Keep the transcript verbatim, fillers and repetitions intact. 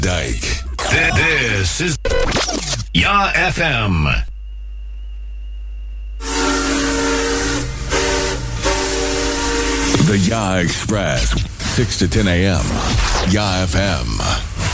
Dyke. This is Ya F M. The Ya Express, six to ten a.m. Ya F M.